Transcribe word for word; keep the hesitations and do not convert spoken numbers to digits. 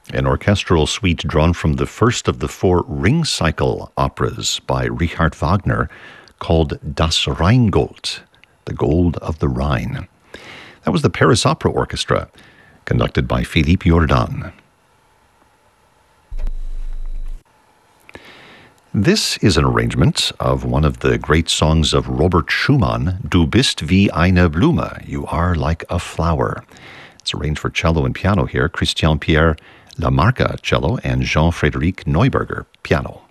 An orchestral suite drawn from the first of the four Ring Cycle operas by Richard Wagner called Das Rheingold, the Gold of the Rhine. That was the Paris Opera Orchestra, conducted by Philippe Jordan. This is an arrangement of one of the great songs of Robert Schumann, Du bist wie eine Blume, You Are Like a Flower. It's arranged for cello and piano here, Christian Pierre Lamarca, cello, and Jean-Frédéric Neuberger, piano.